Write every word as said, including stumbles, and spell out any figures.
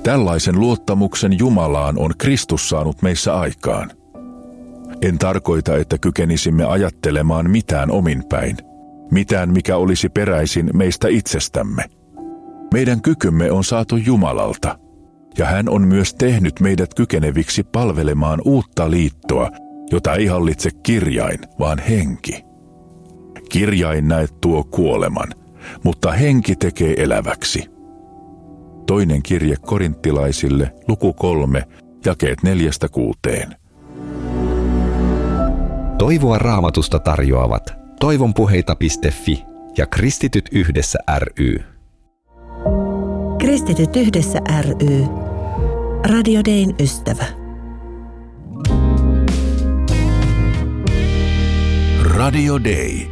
Tällaisen luottamuksen Jumalaan on Kristus saanut meissä aikaan. En tarkoita, että kykenisimme ajattelemaan mitään ominpäin, mitään mikä olisi peräisin meistä itsestämme. Meidän kykymme on saatu Jumalalta, ja hän on myös tehnyt meidät kykeneviksi palvelemaan uutta liittoa, jota ei hallitse kirjain, vaan henki. Kirjain näet tuo kuoleman, mutta henki tekee eläväksi. Toinen kirje korinttilaisille, luku kolme, jakeet neljästä kuuteen. Toivoa Raamatusta tarjoavat toivonpuheita piste fi ja Kristityt yhdessä ry. Kristityt yhdessä ry. Radio Dayn ystävä. Radio Day.